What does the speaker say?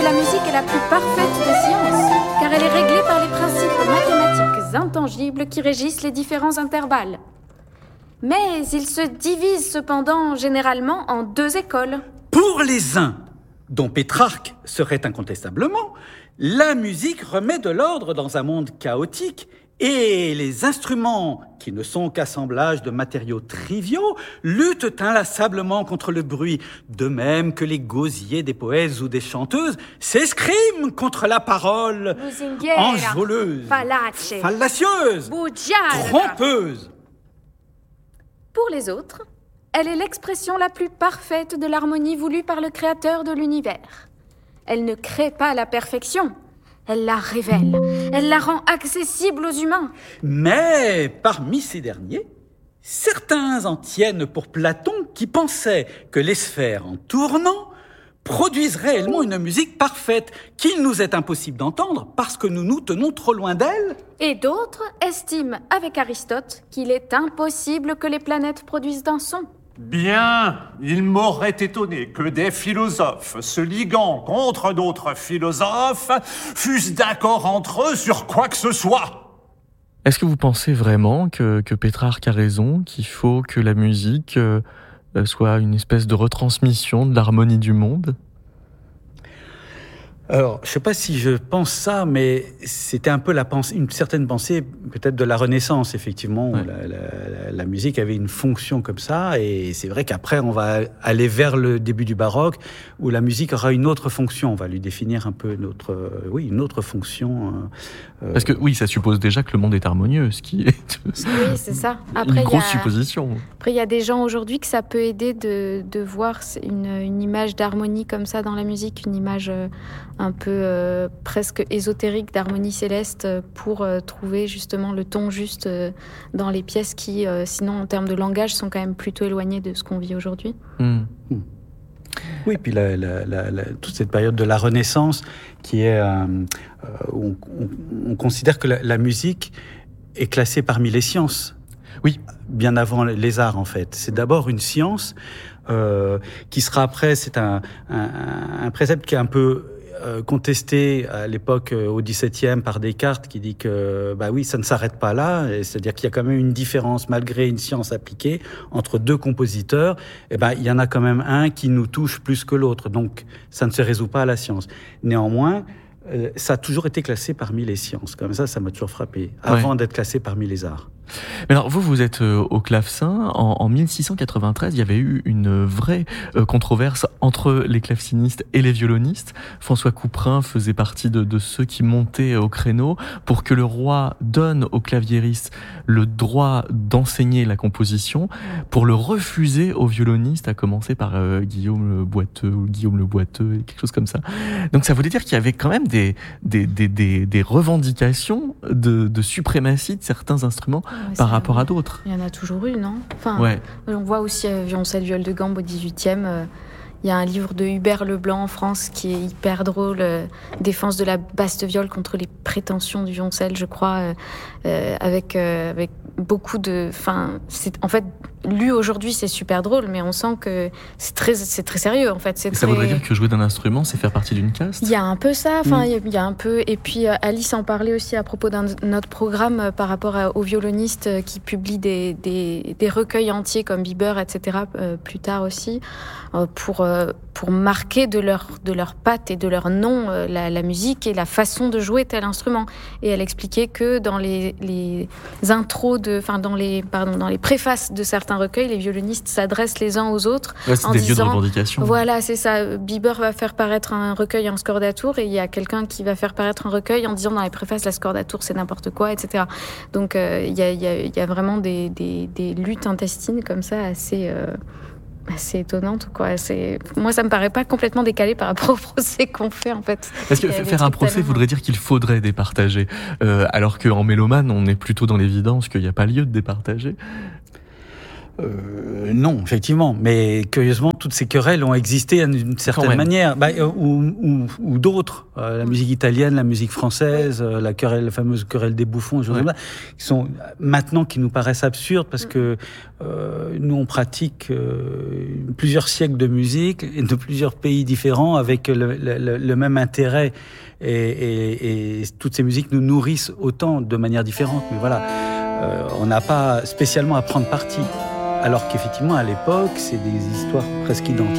la musique est la plus parfaite des sciences, car elle est réglée par les principes mathématiques intangibles qui régissent les différents intervalles. Mais il se divise cependant généralement en deux écoles. Pour les uns, dont Pétrarque serait incontestablement, la musique remet de l'ordre dans un monde chaotique et les instruments, qui ne sont qu'assemblage de matériaux triviaux, luttent inlassablement contre le bruit, de même que les gosiers des poètes ou des chanteuses s'escriment contre la parole enjôleuse, fallacieuse, trompeuse. Pour les autres, elle est l'expression la plus parfaite de l'harmonie voulue par le Créateur de l'univers. Elle ne crée pas la perfection, elle la révèle, elle la rend accessible aux humains. Mais parmi ces derniers, certains en tiennent pour Platon qui pensait que les sphères en tournant produisent réellement une musique parfaite qu'il nous est impossible d'entendre parce que nous nous tenons trop loin d'elle. Et d'autres estiment, avec Aristote, qu'il est impossible que les planètes produisent d'un son. Bien, il m'aurait étonné que des philosophes se liguant contre d'autres philosophes fussent d'accord entre eux sur quoi que ce soit. Est-ce que vous pensez vraiment que Pétrarque a raison, qu'il faut que la musique soit une espèce de retransmission de l'harmonie du monde ? Alors, je ne sais pas si je pense ça, mais c'était un peu une certaine pensée peut-être de la Renaissance, effectivement. Ouais. La musique avait une fonction comme ça, et c'est vrai qu'après, on va aller vers le début du baroque, où la musique aura une autre fonction. On va lui définir un peu une autre fonction. Parce que oui, ça suppose déjà que le monde est harmonieux, ce qui est oui, c'est ça. Après, une grosse supposition. Après, il y a des gens aujourd'hui que ça peut aider de voir une image d'harmonie comme ça dans la musique, une image un peu presque ésotérique d'harmonie céleste pour trouver justement le ton juste dans les pièces qui, sinon en termes de langage, sont quand même plutôt éloignées de ce qu'on vit aujourd'hui. Oui, puis toute cette période de la Renaissance qui est où on considère que la musique est classée parmi les sciences. Oui, bien avant les arts en fait. C'est d'abord une science qui sera après, c'est un précepte qui est un peu contesté à l'époque au XVIIe par Descartes qui dit que oui, ça ne s'arrête pas là, c'est-à-dire qu'il y a quand même une différence malgré une science appliquée entre deux compositeurs, il y en a quand même un qui nous touche plus que l'autre, donc ça ne se résout pas à la science. Néanmoins, ça a toujours été classé parmi les sciences, comme ça m'a toujours frappé, avant d'être classé parmi les arts. Mais alors, vous êtes au clavecin. En 1693, il y avait eu une vraie controverse entre les clavecinistes et les violonistes. François Couperin faisait partie de ceux qui montaient au créneau pour que le roi donne aux claviéristes le droit d'enseigner la composition, pour le refuser aux violonistes, à commencer par Guillaume le Boiteux ou Guillaume le Boiteux, quelque chose comme ça. Donc ça voulait dire qu'il y avait quand même des revendications de suprématie de certains instruments par rapport à d'autres. Il y en a toujours eu, non ? Enfin, ouais. On voit aussi violoncelle, viole de gambe au XVIIIe. Il y a un livre de Hubert Leblanc en France qui est hyper drôle, défense de la basse viole contre les prétentions du violoncelle, je crois, avec beaucoup de... Enfin, en fait, lu aujourd'hui, c'est super drôle, mais on sent que c'est très sérieux, en fait. Ça voudrait dire que jouer d'un instrument, c'est faire partie d'une caste ? Il y a un peu ça, enfin, il y a un peu... Et puis, Alice en parlait aussi à propos d'un autre programme par rapport aux violonistes qui publient des recueils entiers comme Bieber, etc., plus tard aussi, pour marquer de leur patte et de leur nom la musique et la façon de jouer tel instrument. Et elle expliquait que dans les intros dans les préfaces de certains recueils, les violonistes s'adressent les uns aux autres en disant... vieux de revendication. Voilà, c'est ça. Bieber va faire paraître un recueil en scordatur et il y a quelqu'un qui va faire paraître un recueil en disant dans les préfaces la scordatur c'est n'importe quoi, etc. Donc il y a vraiment des luttes intestines comme ça assez étonnante, quoi. Moi, ça me paraît pas complètement décalé par rapport au procès qu'on fait, en fait. Parce que faire un procès voudrait dire qu'il faudrait départager, alors qu'en mélomane, on est plutôt dans l'évidence qu'il n'y a pas lieu de départager. Non, effectivement. Mais curieusement, toutes ces querelles ont existé d'une certaine manière, ou d'autres. La musique italienne, la musique française, la fameuse querelle des bouffons, choses comme ça, qui sont maintenant qui nous paraissent absurdes parce que nous on pratique plusieurs siècles de musique et de plusieurs pays différents avec le même intérêt. Et toutes ces musiques nous nourrissent autant de manière différente. Mais voilà, on n'a pas spécialement à prendre parti. Alors qu'effectivement, à l'époque, c'est des histoires presque identiques.